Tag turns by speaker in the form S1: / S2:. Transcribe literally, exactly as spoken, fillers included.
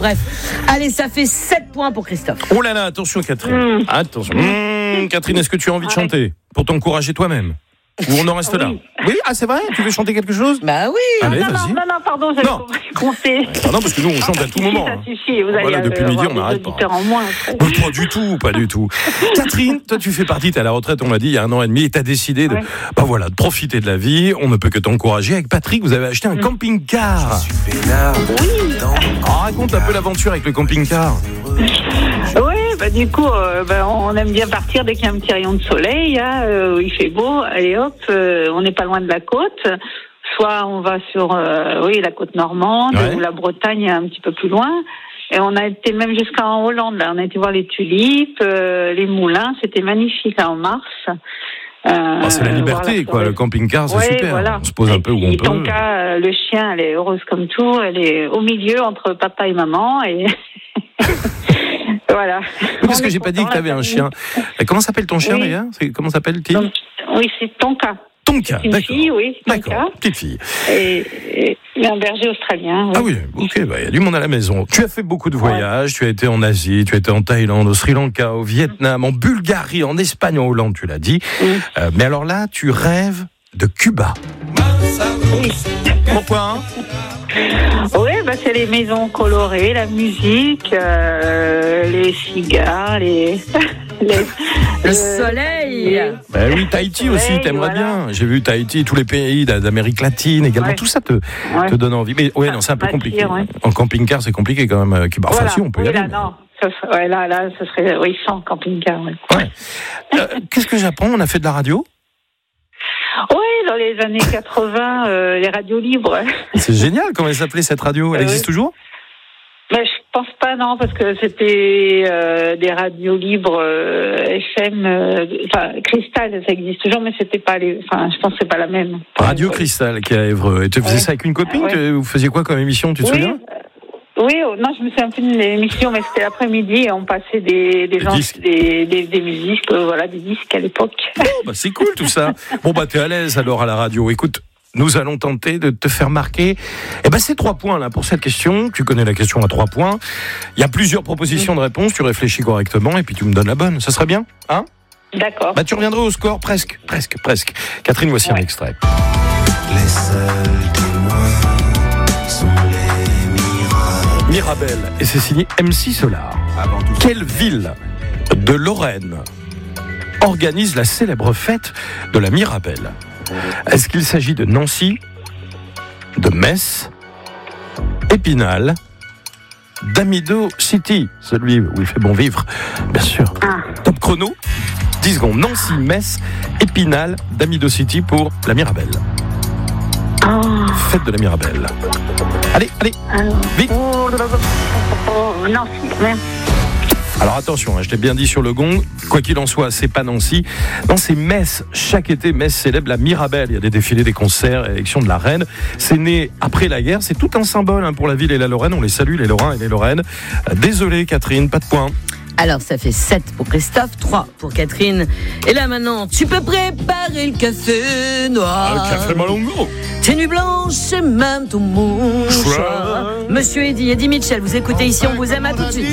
S1: bref. Allez, ça fait sept points pour Christophe.
S2: Oh là là, attention Catherine. Mmh. Attention. Mmh, Catherine, est-ce que tu as envie de chanter pour t'encourager toi-même? Ou on en reste oui. là? Oui, ah c'est vrai? Tu veux chanter quelque chose?
S1: Bah oui.
S2: Allez,
S3: non,
S2: vas-y.
S3: non, non, non, pardon, j'avais
S2: non.
S3: compté.
S2: Ah non, parce que nous on chante à tout moment.
S3: Ça suffit, vous allez
S2: voilà, depuis
S3: euh,
S2: midi on n'arrête pas.
S3: En moins,
S2: pas du tout, pas du tout. Catherine, toi tu fais partie, t'es à la retraite, on l'a dit, il y a un an et demi, et t'as décidé de, ouais. bah voilà, de profiter de la vie. On ne peut que t'encourager. Avec Patrick, vous avez acheté un mmh. camping-car.
S3: Je suis peinard. Oui.
S2: Oh, raconte un peu l'aventure avec le camping-car.
S3: Oui, bah du coup, euh, bah, on aime bien partir dès qu'il y a un petit rayon de soleil, hein, euh, où il fait beau. Allez hop, euh, on n'est pas loin de la côte. Soit on va sur, euh, oui, la côte normande ouais. ou la Bretagne un petit peu plus loin. Et on a été même jusqu'en Hollande. Là, on a été voir les tulipes, euh, les moulins. C'était magnifique là, en mars.
S2: Euh, oh, c'est la liberté, voilà, quoi. Le camping-car, c'est ouais, super. Voilà. On se pose un et peu où on peut.
S3: Donc, euh, le chien, elle est heureuse comme tout. Elle est au milieu entre papa et maman. Et voilà.
S2: Oui, parce que j'ai pas dit que tu avais un chien. Comment s'appelle ton chien oui. d'ailleurs? Comment s'appelle-t-il?
S3: Donc, oui, c'est Tonka.
S2: Tonka,
S3: une
S2: d'accord.
S3: Fille, oui,
S2: d'accord,
S3: Tonka.
S2: Petite fille.
S3: Et, et, et un berger australien. Oui.
S2: Ah oui, ok, bah il y a du monde à la maison. Tu as fait beaucoup de voyages, ouais. tu as été en Asie, tu as été en Thaïlande, au Sri Lanka, au Vietnam, en Bulgarie, en Espagne, en Hollande, tu l'as dit. Mm. Euh, mais alors là, tu rêves de Cuba.
S3: Oui.
S2: Pourquoi hein?
S3: Oui, bah c'est les maisons colorées, la musique, euh, les cigares, les... les
S1: le soleil.
S2: Bah oui, Tahiti aussi, soleil, t'aimerais voilà. bien. J'ai vu Tahiti, tous les pays d'Amérique latine également, ouais. tout ça te, ouais. te donne envie. Mais ouais, non, c'est un peu compliqué. Ouais. En camping-car, c'est compliqué quand même. Cuba. Enfin, voilà. si, on peut y
S3: oui,
S2: aller.
S3: Là, mais... non. Ça, ouais, là, là, ce serait oui, sans camping-car. Ouais.
S2: Ouais. euh, qu'est-ce que j'apprends? On a fait de la radio?
S3: Oui, dans les années quatre-vingts, euh, les radios libres. C'est
S2: génial. Comment elle s'appelait cette radio? Elle euh, existe toujours?
S3: Ben, je pense pas, non, parce que c'était euh, des radios libres euh, F M, euh, enfin Cristal, ça existe toujours, mais c'était pas les, enfin, je pense que c'est pas la même.
S2: Radio Cristal qui est à Évreux. Et tu faisais ouais. ça avec une copine? ouais. Vous faisiez quoi comme émission? Tu te
S3: oui.
S2: souviens?
S3: Oui, non, je me souviens plus de l'émission, mais c'était l'après-midi et on passait des, des, gens, des, des, des musiques, euh, voilà, des disques à l'époque.
S2: Bon, bah, c'est cool tout ça. Bon, bah, t'es à l'aise alors à la radio. Écoute, nous allons tenter de te faire marquer. Eh ben, c'est trois points là pour cette question. Tu connais la question à trois points. Il y a plusieurs propositions de réponse. Tu réfléchis correctement et puis tu me donnes la bonne. Ça serait bien, hein?
S3: D'accord.
S2: Bah, tu reviendras au score presque, presque, presque. Catherine, voici ouais. un extrait.
S4: Les seuls témoins sont les
S2: Mirabel, et c'est signé M C Solar. Quelle ville de Lorraine organise la célèbre fête de la Mirabelle? Est-ce qu'il s'agit de Nancy, de Metz, Épinal, d'Amido City, celui où il fait bon vivre, bien sûr.
S3: Ah.
S2: Top chrono, dix secondes. Nancy, Metz, Épinal, d'Amido City pour la Mirabelle.
S3: Oh.
S2: Fête de la Mirabelle. Allez, allez,
S3: Alors,
S2: vite.
S3: Oh, oh, Nancy, même.
S2: Alors attention, hein, je t'ai bien dit sur le gong, quoi qu'il en soit, c'est pas Nancy. Non, c'est Metz. Chaque été, Metz célèbre la Mirabelle. Il y a des défilés, des concerts, élections de la reine. C'est né après la guerre. C'est tout un symbole hein, pour la ville et la Lorraine. On les salue, les Lorrains et les Lorraines. Euh, désolé, Catherine, pas de points.
S1: Alors, ça fait sept pour Christophe, trois pour Catherine. Et là, maintenant, tu peux préparer le café noir.
S2: Le café Malongo.
S1: Tes nuits blanches et même ton mouchoir. Monsieur Eddy, Eddy Mitchell, vous écoutez ici, on vous aime, à tout de suite.